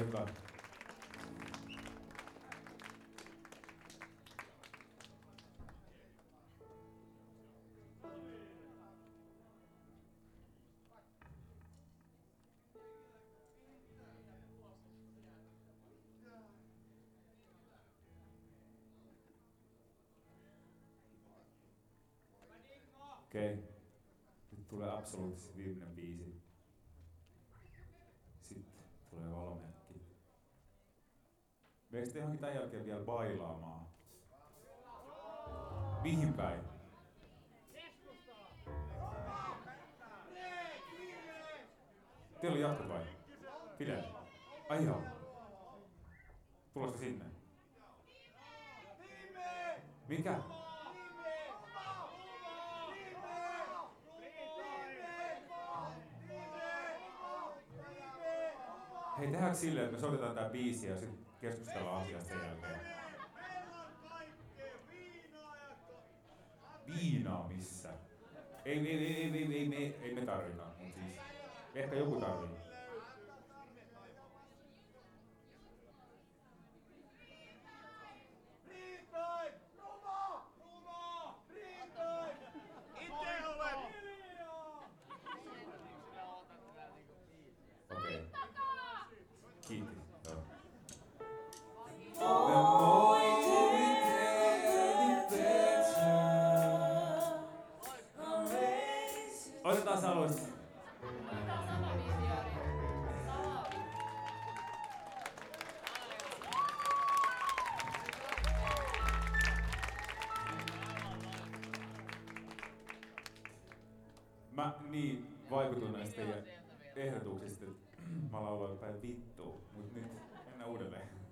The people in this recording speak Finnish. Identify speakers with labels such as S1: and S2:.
S1: hyvä. Okei. Nyt tulee absoluuttisesti viimeinen biisi. Sitten tulee valomerkki. Meistä johonkin tämän jälkeen vielä bailaamaan. Mihin päin? Teillä oli jatkot vai? Fidel? Ai joo. Tulosta sinne? Mikä? Hei, tehdäänkö silleen, että me soitetaan tää biisi ja sitten keskustellaan asiasta sen jälkeen? Viinaa missä? Ei me tarvita, mut siis ehkä joku tarvii. Okei. Kiitos. Otetaan alusta. Mä niin vaikutin näistä teidän ehdotuksista, että mä lauloin päin vittuun, mut nyt mennään uudelleen.